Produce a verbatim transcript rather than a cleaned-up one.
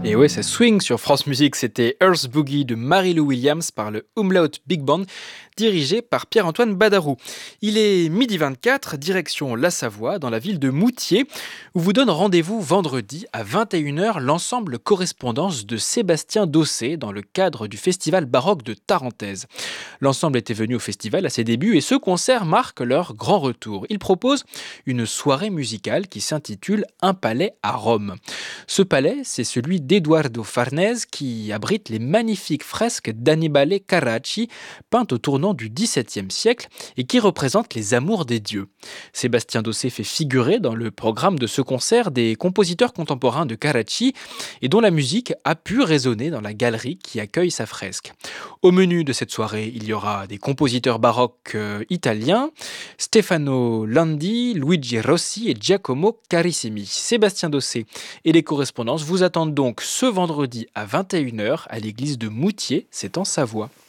Et ouais, ça swing sur France Musique, c'était Earth Boogie de Mary-Lou Williams par le Umlaut Big Band, dirigé par Pierre-Antoine Badarou. Il est midi vingt-quatre, direction la Savoie, dans la ville de Moutier, où vous donne rendez-vous vendredi à vingt et une heures l'ensemble correspondance de Sébastien Dossé dans le cadre du festival baroque de Tarentaise. L'ensemble était venu au festival à ses débuts et ce concert marque leur grand retour. Il propose une soirée musicale qui s'intitule Un palais à Rome. Ce palais, c'est celui d'Eduardo Farnèse qui abrite les magnifiques fresques d'Annibale Carracci, peintes au tournant du dix-septième siècle et qui représentent les amours des dieux. Sébastien Dossé fait figurer dans le programme de ce concert des compositeurs contemporains de Carracci et dont la musique a pu résonner dans la galerie qui accueille sa fresque. Au menu de cette soirée, il y aura des compositeurs baroques euh, italiens, Stefano Landi, Luigi Rossi et Giacomo Carissimi. Sébastien Dossé et les correspondances vous attendent donc ce vendredi à vingt et une heures à l'église de Moutier, c'est en Savoie.